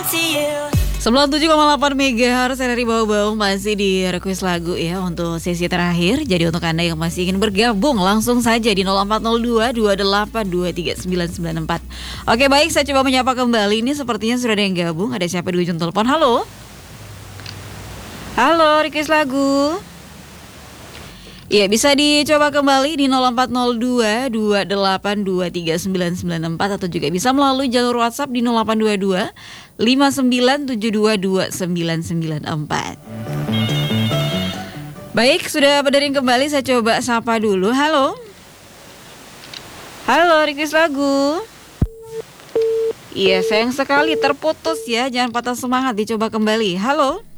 97,8 MHz dari bawah-bawah masih di request lagu ya untuk sesi terakhir. Jadi untuk Anda yang masih ingin bergabung langsung saja di 0402 28239994. Oke baik, saya coba menyapa kembali. Ini sepertinya sudah ada yang gabung. Ada siapa di ujung telepon? Halo? Halo, request lagu. Iya, bisa dicoba kembali di 0402 28239994 atau juga bisa melalui jalur WhatsApp di 0822 59722994. Baik, sudah berdering kembali, saya coba sapa dulu. Halo. Halo, request lagu. Iya, sayang sekali terputus ya. Jangan patah semangat, dicoba kembali. Halo.